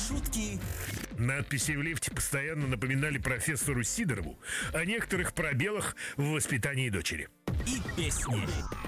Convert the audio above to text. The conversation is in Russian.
Шутки. Надписи в лифте постоянно напоминали профессору Сидорову о некоторых пробелах в воспитании дочери. И песни.